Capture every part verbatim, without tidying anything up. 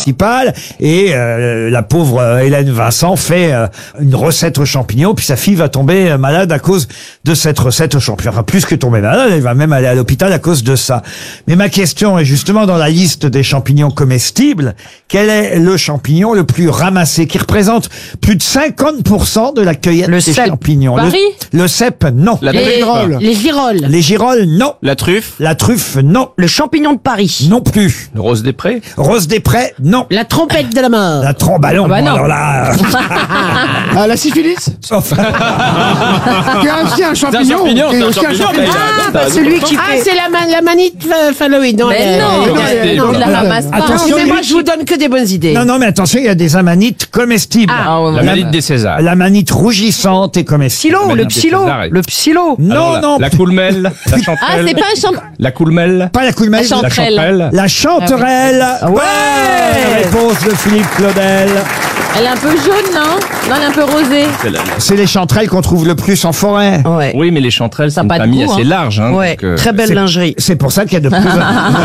principal. Et euh, la pauvre euh, Hélène Vincent fait euh, une recette aux champignons, puis sa fille va tomber euh, malade à cause de cette recette aux champignons. Enfin, plus que tomber malade, elle va même aller à l'hôpital à cause de ça. Mais ma question est justement dans la liste des champignons comestibles. Quel est le champignon le plus ramassé, qui représente plus de cinquante pour cent de la cueillette Le des cèpe. champignons? Paris. Le, le cèpe, non. La Les, girolles. les girolles. Les girolles, non. La truffe. La truffe, non. Le champignon de Paris. Non plus. Le rose des prés. Rose des prés, non. La trompette de la mort. La tromballon, Ah bah non. alors là... Ah, la syphilis Enfin, qui est aussi un champignon. champignon, qui est c'est un aussi un champignon, champignon. Ah, bah celui qui Ah, c'est la, ma- la manite euh, phalloïde. Non, Mais euh, non, non, mais non, il la non, ramasse pas. Attention, mais moi, lui je vous donne que des bonnes idées. non, non, mais attention, il y a des amanites comestibles. Ah, La manite des Césars. La manite rougissante est comestible. Psylo, le Manite des psylo. Césars. Le psylo. Non, Alors, la- non, La coulmelle. La Ah, chanterelle. c'est pas un champ... La coulmelle. pas la coulmelle. La La chanterelle. chanterelle. La chanterelle. Ah ouais. Bonne réponse de Philippe Claudel. Elle est un peu jaune, non? Non, elle est un peu rosée. C'est les chanterelles qu'on trouve le plus en forêt. Ouais. Oui, mais les chanterelles, c'est Ça a une pas de famille goût, assez hein. large. Hein, Ouais. donc, euh, Très belle c'est- lingerie. C'est pour ça qu'il y a de plus en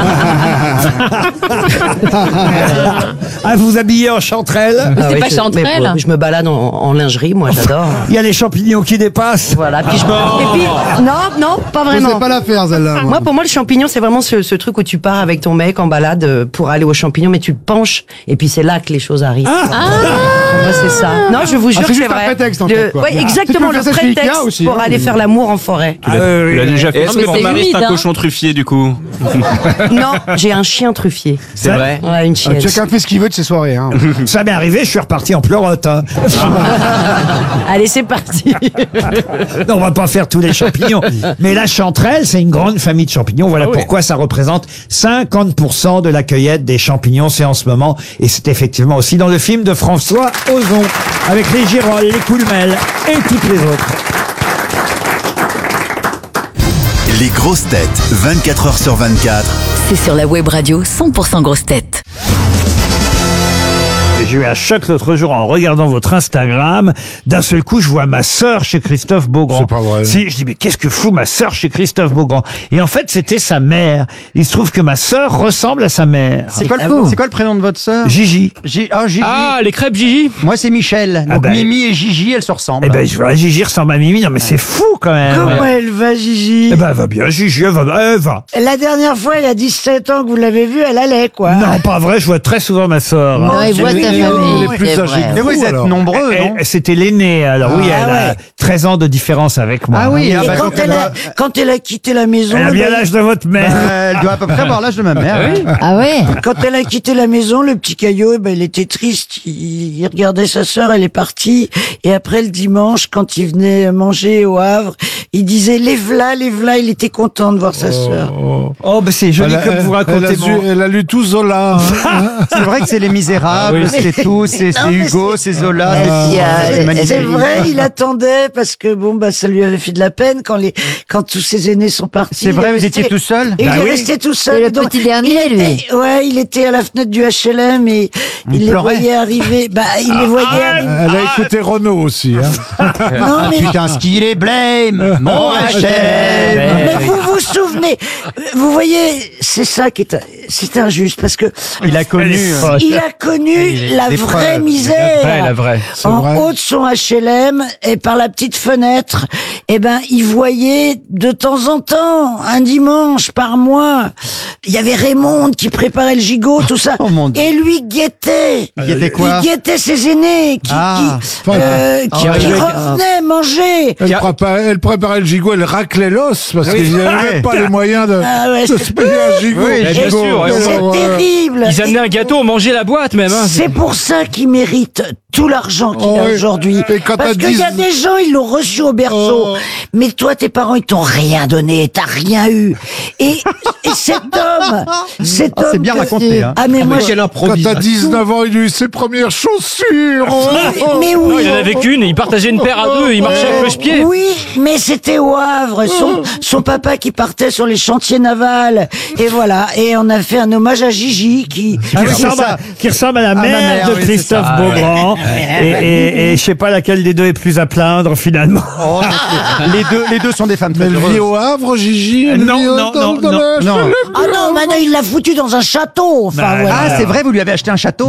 Ah, vous habillez en chanterelle. Ah c'est oui, pas je- chanterelle. mais bon, je me balade en, en lingerie, moi, j'adore. Il y a les champignons qui dépassent. Voilà. Puis je me... Et puis, non, non, pas Je vraiment. sais pas la faire, celle-là. moi. Moi, pour moi, le champignon, c'est vraiment ce, ce truc où tu pars avec ton mec en balade euh, pour aller aux champignons, mais tu te penches, et puis c'est là que les choses arrivent. Ah. Moi, c'est ça. Non, je vous jure c'est que c'est juste un vrai. prétexte, en Le- fait, quoi. ouais, exactement, Tu peux le faire ça chez Ikea prétexte aussi, pour hein. aller faire l'amour en forêt. Ah, oui, Tu l'as oui. déjà fait. Non, mais c'est humide, hein. cochon truffier du coup. Non, j'ai un chien truffier. C'est vrai. Ouais, une Ah, chienne. chacun fait ce qu'il veut de ses soirées. Hein. Ça m'est arrivé, je suis reparti en pleurote. Hein. Allez, c'est parti. Non, on va pas faire tous les champignons. Mais la chanterelle, c'est une grande famille de champignons. Voilà pourquoi ça représente cinquante pour cent de la cueillette des champignons. C'est en ce moment. Et c'est effectivement aussi dans le film de François Ozon. Avec les girolles, les coulmelles et toutes les autres. Les grosses têtes, vingt-quatre heures sur vingt-quatre. C'est sur la web radio cent pour cent grosses têtes. J'ai eu un choc l'autre jour en regardant votre Instagram. D'un seul coup, je vois ma sœur chez Christophe Beaugrand. C'est pas vrai. Si, je dis, mais qu'est-ce que fout ma sœur chez Christophe Beaugrand? Et en fait, c'était sa mère. Il se trouve que ma sœur ressemble à sa mère. C'est quoi, le- c'est quoi le prénom de votre sœur? Gigi. Gi- Ah, Gigi. Ah, les crêpes Gigi. Moi, c'est Michel. Ah Donc, bah, Mimi et Gigi, elles se ressemblent. Eh ben, je vois, Gigi ressemble à Mimi. Non, mais c'est fou quand même. Comment elle va, Gigi? Eh ben, elle va bien, Gigi, elle va, elle va. La dernière fois, il y a dix-sept ans que vous l'avez vue, elle allait, quoi. Non, pas vrai, je vois très souvent ma sœur. Non, il voit ta famille. Elle est plus c'est âgée vrai. que Mais vous vous, êtes alors. nombreux, non? Elle- C'était l'aînée, alors oui, Ah, elle a ouais. treize ans de différence avec moi. Ah oui, ah Et bah, quand donc, elle, a, quand elle a quitté la maison, Elle a bien le- l'âge de votre mère. euh, elle doit à peu près avoir l'âge de ma mère. oui. Ah ouais? quand elle a quitté la maison, le petit caillot, eh ben, il était triste. Il, il regardait sa sœur, elle est partie. Et après, le dimanche, quand il venait manger au Havre, il disait, lève-la, lève-la. Il était content de voir sa sœur. Oh, ben c'est joli Elle a- comme vous elle a racontez. lu- mon- Elle a lu tout Zola. hein. C'est vrai que c'est Les Misérables, c'est tout, c'est c'est Non, mais Hugo, c'est Zola, c'est Il y a- c'est C'est magnifique. vrai, il attendait parce que bon bah ça lui avait fait de la peine quand les quand tous ses aînés sont partis. C'est vrai, il est vous étiez resté- tout seul? Et Bah il est oui. resté tout C'est seul. le donc, petit dernier, il lui. était- Ouais, il était à la fenêtre du H L M et il, les pleurait. voyait arriver. Bah, il les voyait arriver. Elle a écouté Renaud aussi. Hein. Non, mais, Putain, ce qu'il est blême, mon H M. mais vous vous souvenez, vous voyez, c'est ça qui est, c'est injuste parce que Il a connu. euh, il a connu la des vraie preuves. misère. Ouais, la vraie. En vrai. haut de son H L M et par la petite fenêtre, eh ben, il voyait de temps en temps, un dimanche par mois, il y avait Raymond qui préparait le gigot, tout ça. Oh, mon Dieu. Et lui guettait. Il guettait quoi? Il guettait ses aînés qui, Ah. qui, euh, qui- Ah, qui ouais. revenaient manger. Elle, préparait, elle préparait le gigot, elle raclait l'os parce qu'il n'y avait même pas les moyens de, Ah ouais, de se payer un gigot. Oui, bien Gigot. sûr, ouais, C'est Alors, euh, terrible. Ils amenaient un gâteau, on mangeait la boîte même. Hein. C'est pour ça qu'il mérite tout l'argent qu'il Oh a oui. aujourd'hui. Et quand Parce t'as qu'il y a dix- des gens, ils l'ont reçu au berceau. Oh. Mais toi, tes parents, ils t'ont rien donné, t'as rien eu. Et, et cet homme, cet Ah, homme. c'est bien que- raconté, hein. Ah, mais moi, je- Quand t'as dix-neuf ans, il a eu ses premières chaussures. Oh. mais Non, oui. il en avait qu'une, il partageait une paire à deux, il marchait avec le pied. Oui, mais c'était au Havre, son, son papa qui partait sur les chantiers navals. Et voilà, et on a fait un hommage à Gigi qui... Qui, oui, c'est ressemble à, ça. qui ressemble à la ma mère, mère, de oui, c'est Christophe ça. Beaugrand. Et, et, et je sais pas laquelle des deux est plus à plaindre finalement. Oh, les deux, les deux sont des femmes très Elle vit heureuses. au Havre, Gigi. Elle Non, vit au- non, dans- non, dans non, le- non. Ah non, maintenant il l'a foutu dans un château. Enfin, Bah, voilà. Ah, c'est vrai, vous lui avez acheté un château?